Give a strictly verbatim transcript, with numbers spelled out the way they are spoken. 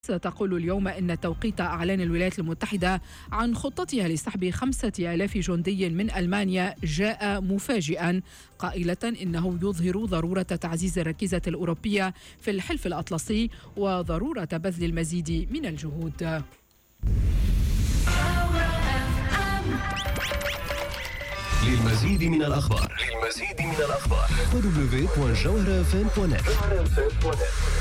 تقول اليوم إن توقيت أعلان الولايات المتحدة عن خطتها لسحب خمسة آلاف جندي من ألمانيا جاء مفاجئا، قائلة إنه يظهر ضرورة تعزيز الركيزة الأوروبية في الحلف الأطلسي وضرورة بذل المزيد من الجهود. للمزيد من الأخبار للمزيد من الأخبار دبليو دبليو دبليو دوت جوهرة اف ام دوت نت.